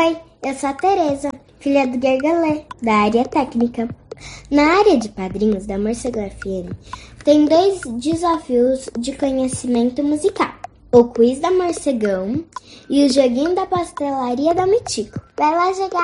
Oi, eu sou a Tereza, filha do Gergalé, da área técnica. Na área de padrinhos da Morcega FM, tem 2 desafios de conhecimento musical. O quiz da Morcegão e o joguinho da pastelaria da Mitico. Vai lá jogar!